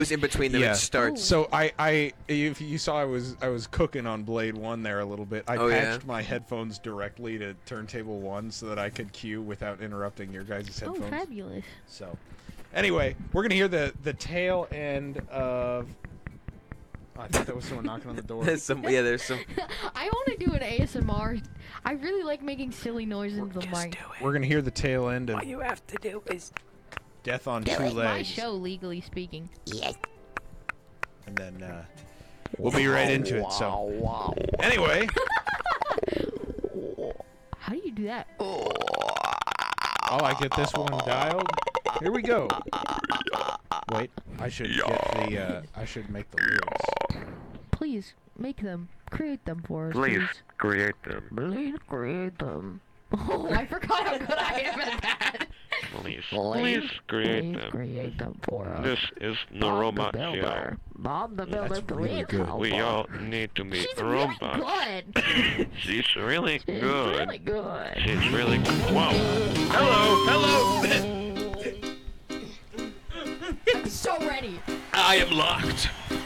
in between them, Yeah. it starts. So if you saw, I was cooking on Blade 1 there a little bit. I patched my headphones directly to turntable 1 so that I could cue without interrupting your guys' headphones. Oh, fabulous. So, anyway, we're gonna hear the tail end of. Oh, I thought that was someone knocking on the door. There's some. I want to do an ASMR. I really like making silly noises in the mic. We're gonna hear the tail end of. All you have to do is. Death on Two It's Legs. my show, legally speaking. Yes. And then we'll be right into it. So, anyway. How do you do that? Oh, I get this one dialed. Here we go. Wait, I should get the. I should make the lyrics. Please make them. Create them for us. Please create them. Please create them. Oh, I forgot how good I am at that. Please create them. Create them for us. This is the Robot Show. Bob the Builder, That's really good. We all need to meet She's robots. really good. She's really She's good. really good. She's really good. Whoa. Hello. I'm so ready. I am locked.